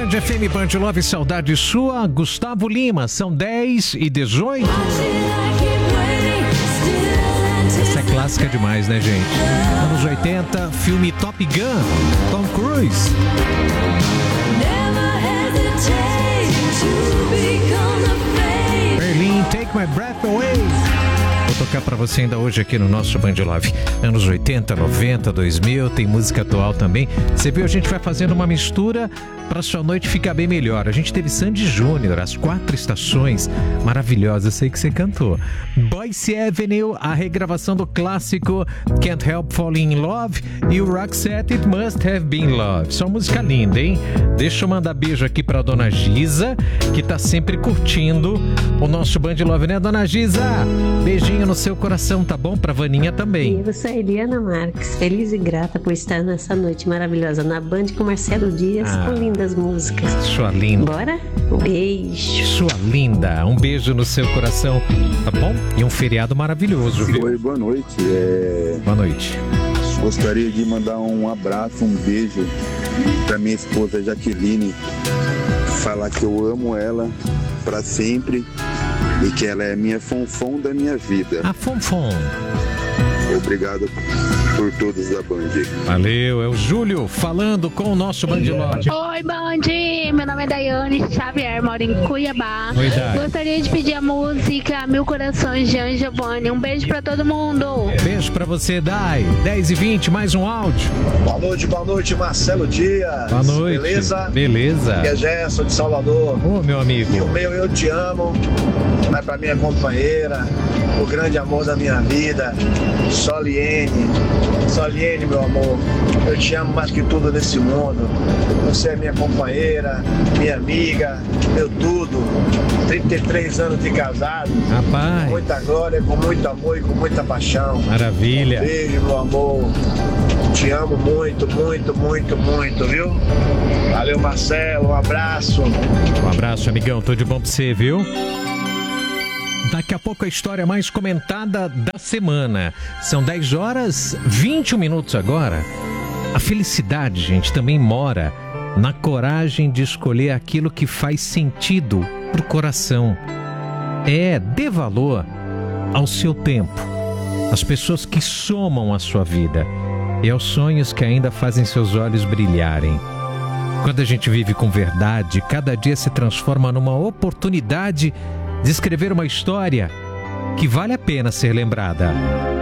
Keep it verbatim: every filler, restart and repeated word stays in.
Band F M, Band Love, saudade sua, Gustavo Lima, são dez e dezoito. Essa é clássica demais, né, gente? Anos oitenta, filme Top Gun, Tom Cruise. Berlin, Take My Breath Away. Vou tocar pra você ainda hoje aqui no nosso Band Love. Anos oitenta, noventa, dois mil, tem música atual também. Você viu, a gente vai fazendo uma mistura pra sua noite ficar bem melhor. A gente teve Sandy Júnior, As Quatro Estações, maravilhosa, eu sei que você cantou. Boyce Avenue, a regravação do clássico Can't Help Falling in Love, e o Roxette, It Must Have Been Love. Só música linda, hein? Deixa eu mandar beijo aqui pra Dona Giza, que tá sempre curtindo o nosso Band Love, né, Dona Giza? Beijinho no seu coração, tá bom? Pra Vaninha também. Eu sou a Eliana Marques, feliz e grata por estar nessa noite maravilhosa na Band com Marcelo Dias, ah, com lindas músicas. Sua linda. Bora? Um beijo. Sua linda, um beijo no seu coração, tá bom? E um feriado maravilhoso, viu? Oi, boa noite. É... Boa noite. Gostaria de mandar um abraço, um beijo pra minha esposa Jaqueline, falar que eu amo ela pra sempre e que ela é minha fonfon da minha vida. A fonfon. Obrigado por todos da Band. Valeu, é o Júlio falando com o nosso Band Love. Oi, Band! Meu nome é Daiane Xavier, moro em Cuiabá. Oi, Dai. Gostaria de pedir a música Mil Corações de Anja Giovanni. Um beijo pra todo mundo. Beijo pra você, Dai. dez e vinte, mais um áudio. Boa noite, boa noite, Marcelo Dias. Boa noite. Beleza? Beleza. Aqui é Gerson de Salvador. Ô, meu amigo. E o meu Eu Te Amo vai pra minha companheira, o grande amor da minha vida, Soliene. Soliene, meu amor, eu te amo mais que tudo nesse mundo. Você é minha companheira, minha amiga, meu tudo. trinta e três anos de casado. Rapaz. Com muita glória, com muito amor e com muita paixão. Maravilha. Um beijo, meu amor. Te amo muito, muito, muito, muito, viu? Valeu, Marcelo, um abraço. Um abraço, amigão, tudo de bom pra você, viu? Daqui a pouco a história mais comentada da semana. São dez horas e vinte e um minutos agora. A felicidade, gente, também mora na coragem de escolher aquilo que faz sentido pro coração. É, dê valor ao seu tempo, às pessoas que somam a sua vida e aos sonhos que ainda fazem seus olhos brilharem. Quando a gente vive com verdade, cada dia se transforma numa oportunidade de escrever uma história que vale a pena ser lembrada.